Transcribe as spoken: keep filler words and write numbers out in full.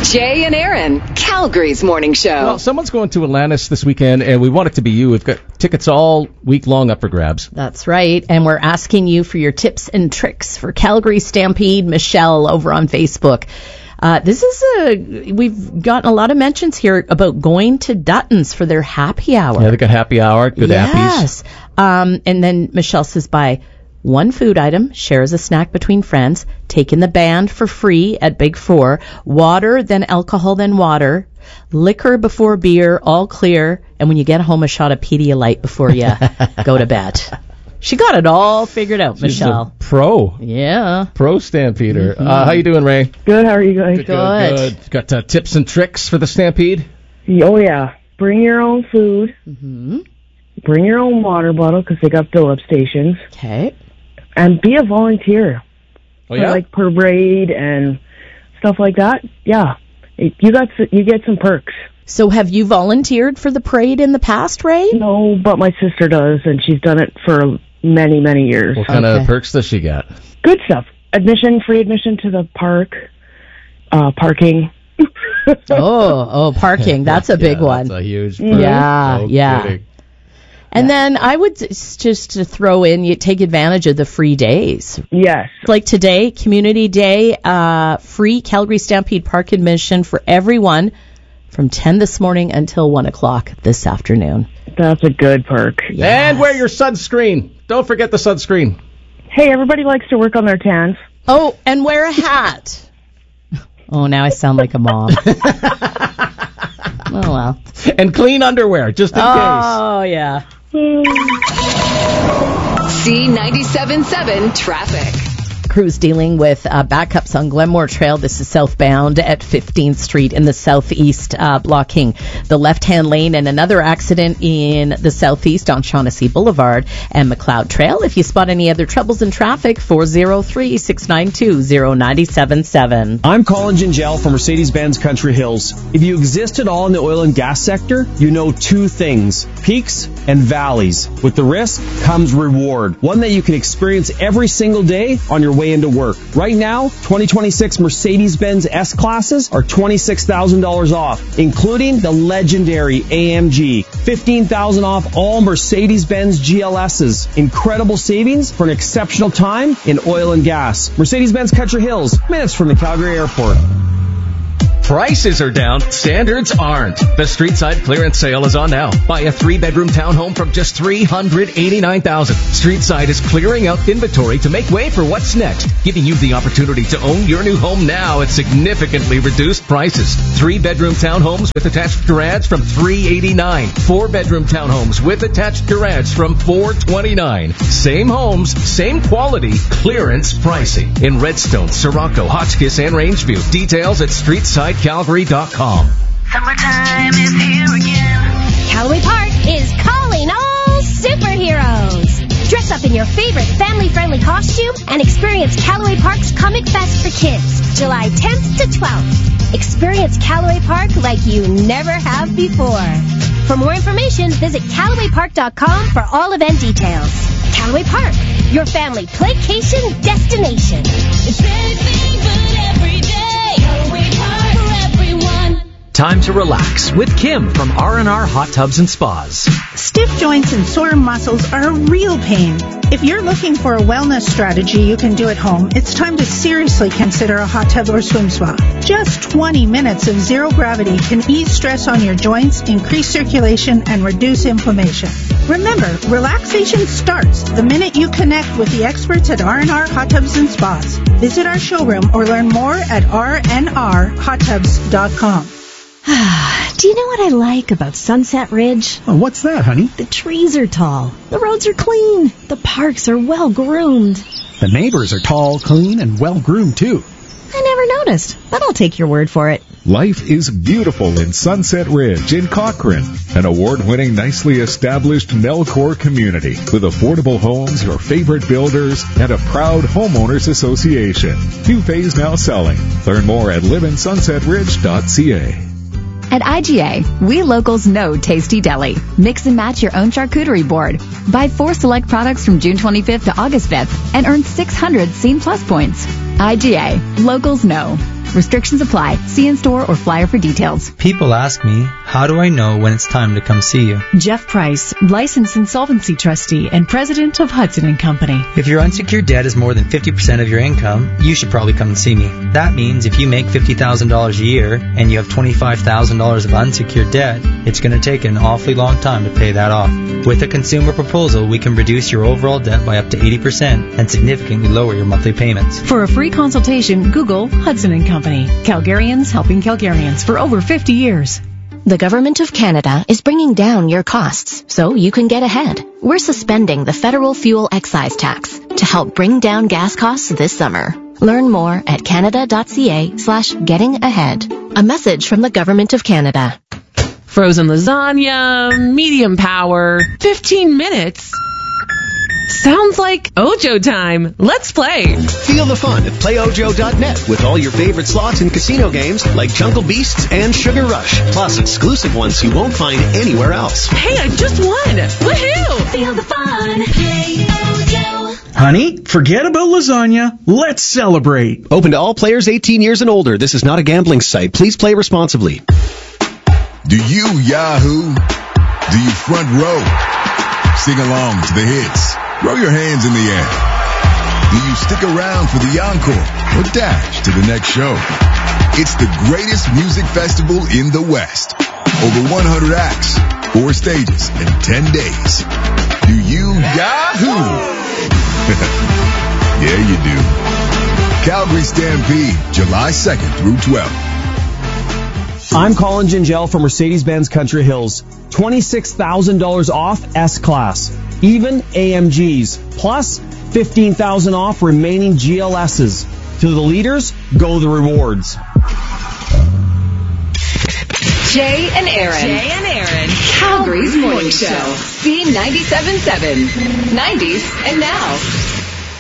Jay and Aaron, Calgary's morning show. Well, someone's going to Atlantis this weekend, and we want it to be you. We've got tickets all week long up for grabs. That's right, and we're asking you for your tips and tricks for Calgary Stampede. Michelle over on Facebook. Uh, this is a, we've gotten a lot of mentions here about going to Dutton's for their happy hour. Yeah, they got happy hour, good yes. appies. Yes. Um, and then Michelle says, buy one food item, share as a snack between friends, take in the band for free at Big Four, water, then alcohol, then water, liquor before beer, all clear, and when you get home, a shot of Pedialyte before you go to bed. She got it all figured out, She's Michelle. A pro. Yeah. Pro Stampeder. Mm-hmm. Uh, how you doing, Ray? Good, how are you guys? Good, good. good. Got uh, tips and tricks for the Stampede? Oh, yeah. Bring your own food. Mm-hmm. Bring your own water bottle, because they got fill-up stations. Okay. And be a volunteer. Oh, yeah? For, like, parade and stuff like that. Yeah. You got you get some perks. So have you volunteered for the parade in the past, Ray? No, but my sister does, and she's done it for many, many years. What kind Okay. of perks does she get? Good stuff. Admission, free admission to the park, uh, parking. oh, oh, parking. That's a big yeah, one. That's a huge perk. Yeah, No yeah. kidding. And then I would s- just to throw in, you take advantage of the free days. Yes. Like today, Community Day, uh, free Calgary Stampede Park admission for everyone from ten this morning until one o'clock this afternoon. That's a good perk. Yes. And wear your sunscreen. Don't forget the sunscreen. Hey, everybody likes to work on their tans. Oh, and wear a hat. Oh, now I sound like a mom. Oh, well. And clean underwear, just in case. Oh, yeah. C ninety-seven point seven traffic. Crews dealing with uh, backups on Glenmore Trail. This is southbound at fifteenth Street in the southeast, uh, blocking the left-hand lane, and another accident in the southeast on Shaughnessy Boulevard and McLeod Trail. If you spot any other troubles in traffic, four oh three, six nine two, oh nine seven seven. I'm Colin Gingell from Mercedes-Benz Country Hills. If you exist at all in the oil and gas sector, you know two things, peaks and valleys. With the risk comes reward, one that you can experience every single day on your way into work. Right now, twenty twenty-six Mercedes-Benz S-Classes are twenty-six thousand dollars off, including the legendary A M G. fifteen thousand dollars off all Mercedes-Benz G L S's. Incredible savings for an exceptional time in oil and gas. Mercedes-Benz Country Hills, minutes from the Calgary Airport. Prices are down, standards aren't. The Streetside clearance sale is on now. Buy a three-bedroom townhome from just three hundred eighty-nine thousand dollars. Streetside is clearing out inventory to make way for what's next, giving you the opportunity to own your new home now at significantly reduced prices. Three-bedroom townhomes with attached garage from three hundred eighty-nine dollars. Four-bedroom townhomes with attached garage from four hundred twenty-nine dollars. Same homes, same quality, clearance pricing. In Redstone, Sirocco, Hotchkiss, and Rangeview. Details at streetside calgary dot com. Summertime is here again. Callaway Park is calling all superheroes. Dress up in your favorite family-friendly costume and experience Callaway Park's Comic Fest for Kids, July tenth to twelfth. Experience Callaway Park like you never have before. For more information, visit callaway park dot com for all event details. Callaway Park, your family playcation destination. It's anything but every day. Callaway Park for everyone. Time to relax with Kim from R and R Hot Tubs and Spas. Stiff joints and sore muscles are a real pain. If you're looking for a wellness strategy you can do at home, it's time to seriously consider a hot tub or swim spa. Just twenty minutes of zero gravity can ease stress on your joints, increase circulation, and reduce inflammation. Remember, relaxation starts the minute you connect with the experts at R and R Hot Tubs and Spas. Visit our showroom or learn more at r n r hot tubs dot com. Do you know what I like about Sunset Ridge? Oh, what's that, honey? The trees are tall. The roads are clean. The parks are well groomed. The neighbors are tall, clean, and well groomed, too. I never noticed, but I'll take your word for it. Life is beautiful in Sunset Ridge in Cochrane, an award-winning, nicely established Melcor community with affordable homes, your favorite builders, and a proud homeowners association. Two-phase now selling. Learn more at live in sunset ridge dot c a. At I G A, we locals know Tasty Deli. Mix and match your own charcuterie board. Buy four select products from June twenty-fifth to August fifth and earn six hundred Scene Plus points. I G A, locals know. Restrictions apply. See in-store or flyer for details. People ask me, how do I know when it's time to come see you? Jeff Price, licensed insolvency trustee and president of Hudson and Company. If your unsecured debt is more than fifty percent of your income, you should probably come and see me. That means if you make fifty thousand dollars a year and you have twenty-five thousand dollars of unsecured debt, it's going to take an awfully long time to pay that off. With a consumer proposal, we can reduce your overall debt by up to eighty percent and significantly lower your monthly payments. For a free consultation, Google Hudson and Company. Calgarians helping Calgarians for over fifty years. The Government of Canada is bringing down your costs so you can get ahead. We're suspending the federal fuel excise tax to help bring down gas costs this summer. Learn more at canada.ca slash getting ahead. A message from the Government of Canada. Frozen lasagna, medium power, fifteen minutes. Sounds like Ojo time. Let's play. Feel the fun at play ojo dot net with all your favorite slots and casino games like Jungle Beasts and Sugar Rush, plus exclusive ones you won't find anywhere else. Hey, I just won. Woohoo! Feel the fun. Play Ojo. Honey, forget about lasagna. Let's celebrate. Open to all players eighteen years and older. This is not a gambling site. Please play responsibly. Do you Yahoo? Do you front row? Sing along to the hits. Throw your hands in the air. Do you stick around for the encore or dash to the next show? It's the greatest music festival in the West. Over one hundred acts, four stages, and ten days. Do you Yahoo? Yeah, you do. Calgary Stampede, July second through twelfth. I'm Colin Gingell from Mercedes-Benz Country Hills. twenty-six thousand dollars off S-Class. Even A M Gs. Plus fifteen thousand dollars off remaining G L S's. To the leaders, go the rewards. Jay and Aaron. Jay and Aaron. Calgary's Morning Show. C ninety-seven point seven. nineties and now.